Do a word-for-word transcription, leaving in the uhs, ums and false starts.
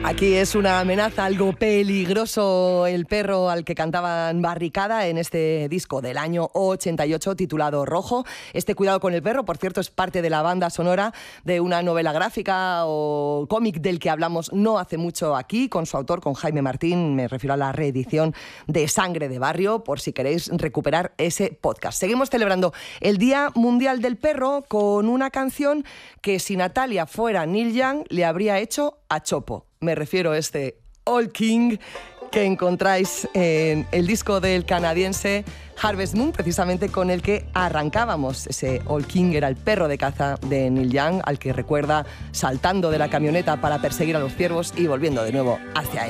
Aquí es una amenaza, algo peligroso, el perro al que cantaban Barricada en este disco del año ochenta y ocho titulado Rojo. Este Cuidado con el perro, por cierto, es parte de la banda sonora de una novela gráfica o cómic del que hablamos no hace mucho aquí, con su autor, con Jaime Martín. Me refiero a la reedición de Sangre de Barrio, por si queréis recuperar ese podcast. Seguimos celebrando el Día Mundial del Perro con una canción que, si Natalia fuera Neil Young, le habría hecho a Chopo. Me refiero a este All King que encontráis en el disco del canadiense Harvest Moon, precisamente con el que arrancábamos. Ese All King era el perro de caza de Neil Young, al que recuerda saltando de la camioneta para perseguir a los ciervos y volviendo de nuevo hacia él.